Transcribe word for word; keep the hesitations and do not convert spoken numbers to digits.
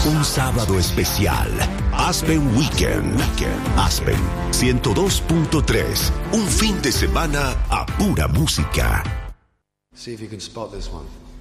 Un sábado especial. Aspen Weekend. Aspen ciento dos punto tres. Un fin de semana a pura música. See if you can spot this one.